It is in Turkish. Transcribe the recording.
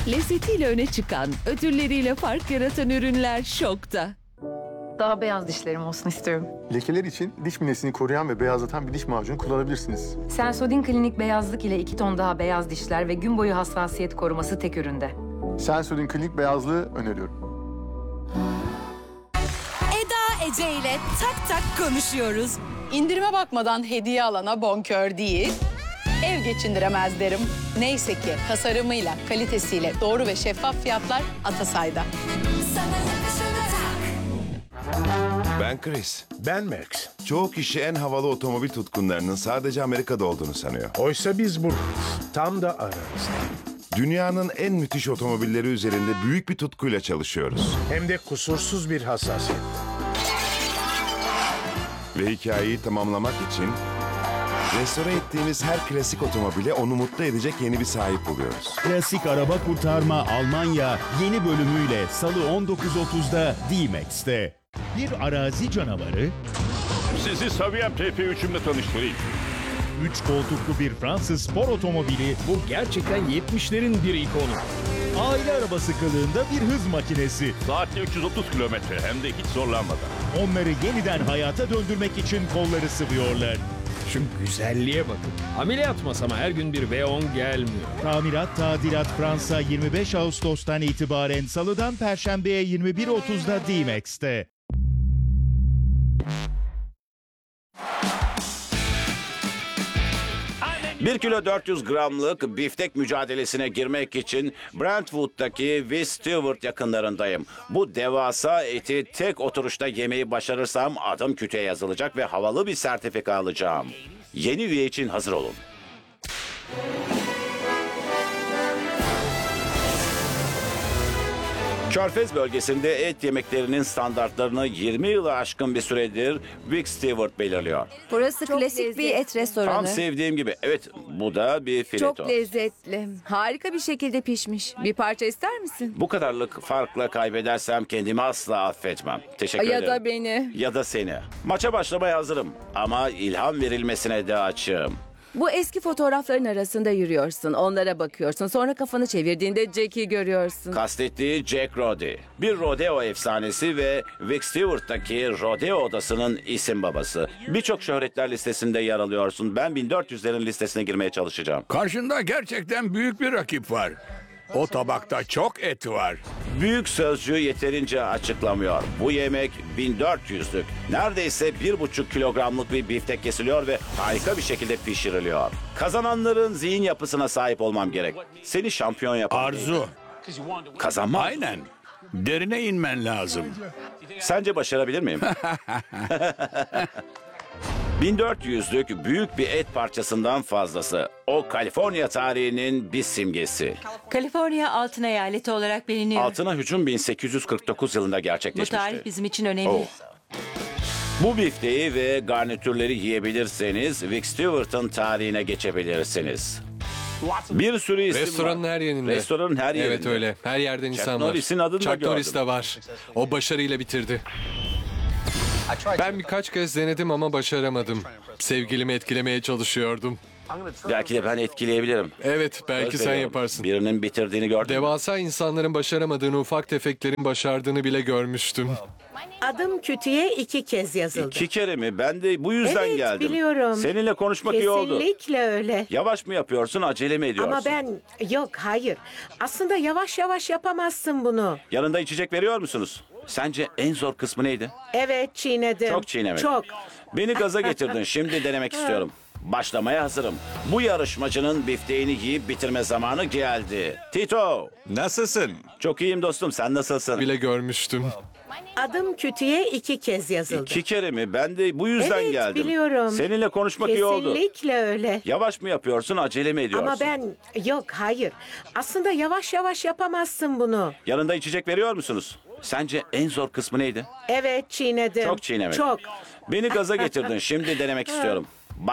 Lezzetiyle öne çıkan, ödülleriyle fark yaratan ürünler Şok'ta. Daha beyaz dişlerim olsun istiyorum. Lekeler için diş minesini koruyan ve beyazlatan bir diş macunu kullanabilirsiniz. Sensodyne Klinik beyazlık ile 2 ton daha beyaz dişler ve gün boyu hassasiyet koruması tek üründe. Sensodyne Klinik beyazlığı öneriyorum. Eda Ece ile tak tak konuşuyoruz. İndirime bakmadan hediye alana bonkör değil, ev geçindiremez derim. Neyse ki tasarımıyla, kalitesiyle doğru ve şeffaf fiyatlar Atasay'da. Ben Chris. Ben Max. Çoğu kişi en havalı otomobil tutkunlarının sadece Amerika'da olduğunu sanıyor. Oysa biz buradayız. Tam da aramızda. Dünyanın en müthiş otomobilleri üzerinde büyük bir tutkuyla çalışıyoruz. Hem de kusursuz bir hassasiyet. Ve hikayeyi tamamlamak için restore ettiğimiz her klasik otomobile onu mutlu edecek yeni bir sahip buluyoruz. Klasik Araba Kurtarma Almanya yeni bölümüyle Salı 19.30'da D-Max'te. Bir arazi canavarı, Sizi Saviyem TP3'ümle tanıştırayım. 3 koltuklu bir Fransız spor otomobili, bu gerçekten 70'lerin bir ikonu. Aile arabası kılığında bir hız makinesi. Saatte 330 kilometre hem de hiç zorlanmadan. Onları yeniden hayata döndürmek için kolları sıvıyorlar. Şu güzelliğe bakın. Ameliyat masama her gün bir V10 gelmiyor. Tamirat Tadilat Fransa 25 Ağustos'tan itibaren Salı'dan Perşembe'ye 21.30'da D-Max'te. Bir kilo 400 gramlık biftek mücadelesine girmek için Brentwood'daki West Stewart yakınlarındayım. Bu devasa eti tek oturuşta yemeyi başarırsam adım kütüğe yazılacak ve havalı bir sertifika alacağım. Yeni üye için hazır olun. Körfez bölgesinde et yemeklerinin standartlarını 20 yılı aşkın bir süredir Vic Stewart belirliyor. Burası klasik bir et restoranı. Tam sevdiğim gibi. Evet, bu da bir fileto. Çok lezzetli. Harika bir şekilde pişmiş. Bir parça ister misin? Bu kadarlık farkla kaybedersem kendimi asla affetmem. Teşekkür ederim. Ya da beni. Ya da seni. Maça başlamaya hazırım ama ilham verilmesine de açığım. Bu eski fotoğrafların arasında yürüyorsun. Onlara bakıyorsun. Sonra kafanı çevirdiğinde Jack'i görüyorsun. Kastettiği Jack Roddy. Bir rodeo efsanesi ve Vic Stewart'taki rodeo odasının isim babası. Birçok şöhretler listesinde yer alıyorsun. Ben 1400'lerin listesine girmeye çalışacağım. Karşında gerçekten büyük bir rakip var. O tabakta çok et var. Büyük sözcüğü yeterince açıklamıyor. Bu yemek 1400'lük. Neredeyse 1,5 kilogramlık bir biftek kesiliyor ve harika bir şekilde pişiriliyor. Kazananların zihin yapısına sahip olmam gerek. Seni şampiyon yapan... Arzu. Kazanmak. Aynen. Derine inmen lazım. Sence başarabilir miyim? 1400'lük büyük bir et parçasından fazlası. O Kaliforniya tarihinin bir simgesi. Kaliforniya altın eyaleti olarak biliniyor. Altına hücum 1849 yılında Bu gerçekleşmişti. tarih bizim için önemli. Oh. Bu bifteği ve garnitürleri yiyebilirseniz Vic Stewart'ın tarihine geçebilirsiniz. Bir sürü isim Restoranın var. her yerinde. Restoranın her yerinde. Evet öyle. Her yerden Chuck insan var. Norris'in adını da Chuck Norris gördüm. de var. O başarıyla bitirdi. Ben birkaç kez denedim ama başaramadım. Sevgilimi etkilemeye çalışıyordum. Belki de ben etkileyebilirim. Evet, belki Söz sen veriyorum. yaparsın. Birinin bitirdiğini gördüm. Devasa insanların başaramadığını, ufak tefeklerin başardığını bile görmüştüm. Adım kütüğe 2 kez yazıldı. 2 kere mi? Ben de bu yüzden Evet, geldim. biliyorum. Seninle konuşmak iyi oldu. Kesinlikle öyle. Yavaş mı yapıyorsun, acele mi ediyorsun? Ama ben yok hayır. Aslında yavaş yavaş yapamazsın bunu. Yanında içecek veriyor musunuz? Sence en zor kısmı neydi? Evet çiğnedim. Çok çiğnemek. Çok. Beni gaza getirdin. Şimdi denemek istiyorum. Başlamaya hazırım. Bu yarışmacının bifteğini yiyip bitirme zamanı geldi. Tito. Nasılsın? Çok iyiyim dostum. Sen nasılsın? Bile görmüştüm. Adım kütüğe 2 kez yazıldı. 2 kere mi? Ben de bu yüzden Evet, geldim. biliyorum. Seninle konuşmak iyi oldu. Kesinlikle öyle. Yavaş mı yapıyorsun, acele mi ediyorsun? Ama ben yok hayır. Aslında yavaş yavaş yapamazsın bunu. Yanında içecek veriyor musunuz? Sence en zor kısmı neydi? Evet çiğnedim. Çok çiğnemek. Çok. Beni gaza getirdin. Şimdi denemek istiyorum.